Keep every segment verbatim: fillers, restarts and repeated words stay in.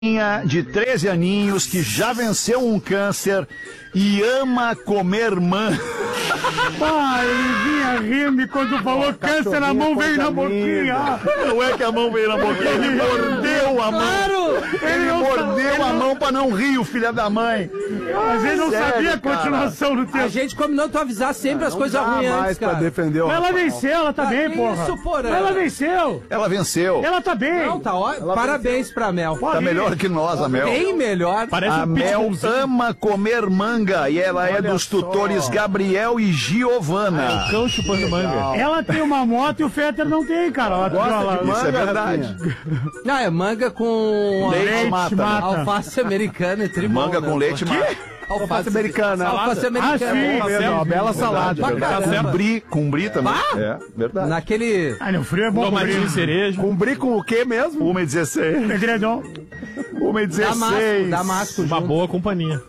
de treze aninhos que já venceu um câncer e ama comer manga. Pai, ele vinha rindo e quando falou câncer, a mão veio na boquinha. Não é que a mão veio na boquinha, ele mordeu a mão. Claro! Ele, ele mordeu ele a mão pra não rir, o filho da mãe. Mas ele não Sério, sabia a continuação do texto. A gente combinou tu avisar sempre ah, as coisas ruins antes, cara. Defender o ela Rafael. venceu, ela tá ah, bem, porra. Isso, porra. Ela venceu. Ela venceu. Ela tá bem. Não, tá ótimo. Parabéns venceu. Pra Mel. Tá melhor que nós, a Mel. Bem melhor. Parece a um Mel ama comer manga e ela Olha é dos só. tutores Gabriel e Giovana. É, o cão chupando manga. Ela tem uma moto e o Fetter não tem, cara. Ela gosta ela, de manga, isso é verdade. Não, é manga com leite, leite mata. mata. Alface americana e trimão. Manga com leite mata. Alface americana. Alface americana. Ah, sim. É uma bela salada. Com brie, com brie também. Ah? É, verdade. Naquele... Ah, no frio é bom com brie. cereja. Com brie com o quê mesmo? uma e dezesseis. Pedredão. uma e dezesseis. Damasco. Uma boa companhia.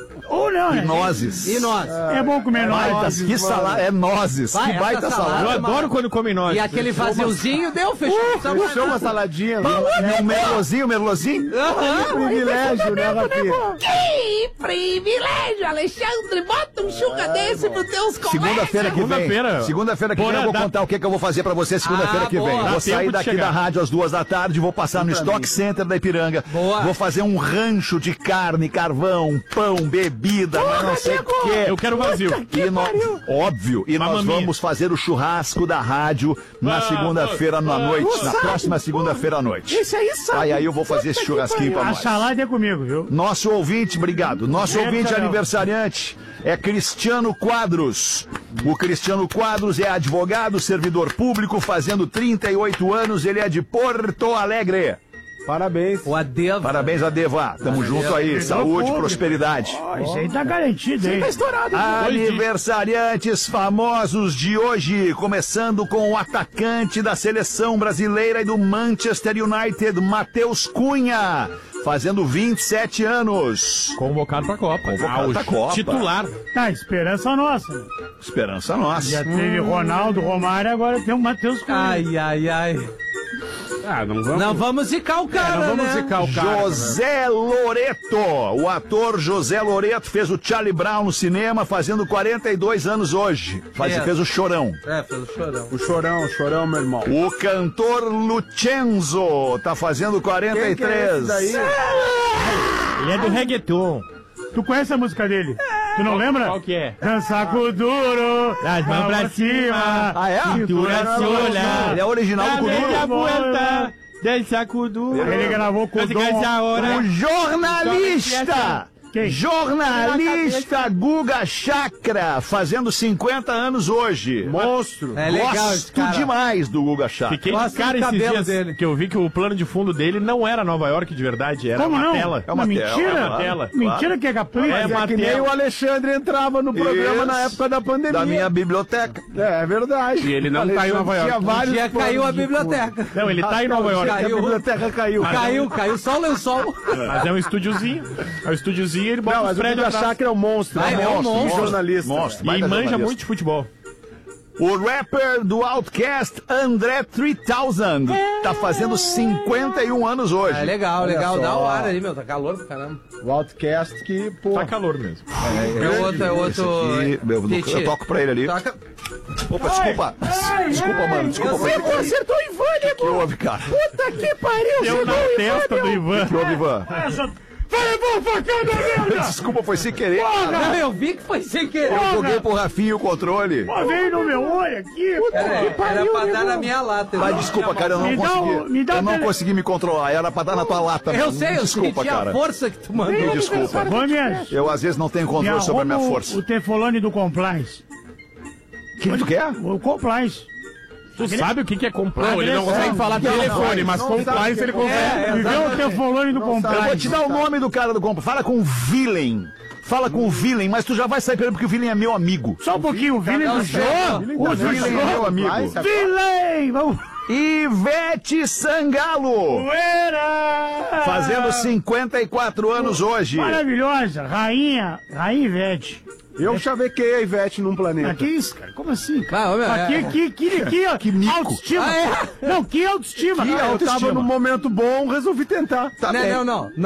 Ou não, né? E nozes. E nozes. É bom comer nozes. Que salada, é nozes. Vai, que baita salada. salada. Eu adoro quando come nozes. E aquele vaziozinho deu, fechou. Uh, fechou uma saladinha. E um merlozinho, merlozinho. Que privilégio, né, Rafinha? Que privilégio, Alexandre. Bota um chuca desse pros teus colegas. Segunda-feira que vem. Segunda-feira que vem eu vou contar o que eu vou fazer pra você segunda-feira que vem. Vou sair daqui da rádio às duas da tarde, vou passar no Stock Center da Ipiranga. Vou fazer um rancho de carne, carvão, pão, bebida, mas não sei o que. Eu quero vazio. E nós, óbvio. E nós vamos fazer o churrasco da rádio na segunda-feira à noite. Na próxima segunda-feira à noite. Isso aí, sabe? Aí, aí eu vou fazer esse churrasquinho pra nós. A salada é comigo, viu? Nosso ouvinte, obrigado. Nosso ouvinte aniversariante é Cristiano Quadros. O Cristiano Quadros é advogado, servidor público, fazendo trinta e oito anos. Ele é de Porto Alegre. Parabéns. O Adeva. Parabéns, Adeva. Tamo junto aí. Saúde, prosperidade. Oh, isso aí tá garantido, hein? Tá estourado. Aniversariantes famosos de hoje. Começando com o atacante da seleção brasileira e do Manchester United, Matheus Cunha. Fazendo vinte e sete anos. Convocado pra Copa. Convocado pra Copa. Titular. Tá, esperança nossa. Esperança nossa. Já teve Ronaldo, Romário, agora tem o Matheus Cunha. Ai, ai, ai. Ah, não vamos... Não vamos zicar o cara, é, não vamos né? zicar o cara. José Loreto. O ator José Loreto fez o Charlie Brown no cinema, fazendo quarenta e dois anos hoje. Faz, é. Fez o Chorão. É, fez o Chorão. O Chorão, o Chorão, meu irmão. O cantor Lucenzo tá fazendo quarenta e três. Quem que é esse daí? Ele é do reggaeton. Tu conhece a música dele? Tu não lembra? Qual que é? Dança com duro, as mãos pra cima, ah, é? cintura sola. Ele é original do Kuduro. Dança com duro. Ele gravou com o O jornalista. Quem? Jornalista Guga Chakra, fazendo cinquenta anos hoje. Monstro. É legal, Gosto demais do Guga Chakra. Fiquei de cara esses dias dele. Que eu vi que o plano de fundo dele não era Nova York de verdade, era Como uma não? tela. É uma mentira. tela. É uma tela. Mentira que é capricho. É, é que nem o Alexandre entrava no programa Isso. na época da pandemia. Da minha biblioteca. É, é verdade. E ele não tá em Nova York. Tinha vários Um dia caiu a planos de biblioteca. Não, ele tá em Nova York. fundo. A biblioteca caiu. Caiu, caiu só o lençol. Mas é um estúdiozinho. É um estúdiozinho e ele bota Não, os mas o prédios Guga atrás. Chakra é um monstro. Ah, é ele é um monstro. Jornalista. Monstro. E Baita manja jornalista. muito de futebol. O rapper do Outcast, André três mil, tá fazendo cinquenta e um anos hoje. É legal, Olha legal. só. Dá o ar aí, meu. Tá calor pra caramba. O Outcast que, pô. Tá calor mesmo. É outro, é outro. Esse aqui, eu, Titi. eu toco pra ele ali. Toca. Opa, desculpa. Desculpa, mano. Desculpa. Eu sei, foi- pô, Acertou o Ivan, O que houve, cara? Puta que pariu. Deu na testa do Ivan. O que houve, Ivan? Vai, vou facada, merda. Desculpa, foi sem querer. Não, eu vi que foi sem querer. Eu joguei pro Rafinha o controle. Pô, veio no meu olho aqui. Puta É, que era pariu, pra dar meu na irmão. minha lata. Mas eu desculpa, não cara, eu não Me dá consegui. o- me dá eu o não tele- consegui me controlar. Era pra dar na tua lata. Eu mesmo. sei, eu Desculpa, senti cara. a força que tu mandou. Me desculpa. Gomes, Eu às vezes não tenho me controle sobre a minha arruma força. o Tefolone do Compliance. O que tu quer? O Compliance. Tu sabe o que que é compliance? Não, Ele não consegue falar telefone, mas não compliance sabe ele o que é. consegue. Me vê o Tefolone do Eu vou te Compliance. dar o nome do cara do compra. Fala com o Villain. Fala com o Villain, mas tu já vai sair pelo porque o Villain é meu amigo. Só um pouquinho, o Vini do Jô. O Villain é meu amigo. Villain! Vamos. Ivete Sangalo. Poeira! Fazendo cinquenta e quatro anos hoje. Maravilhosa, rainha, rainha Ivete. Eu chavequei a Ivete num planeta. Ah, que isso, cara? Como assim? Ah, meu, Aqui, é. aqui, aqui, aqui, ó. Que mico. Autoestima. Ah, é? Não, que autoestima. E cara. eu tava autoestima. num momento bom, resolvi tentar. Tá Não, bem. não, não.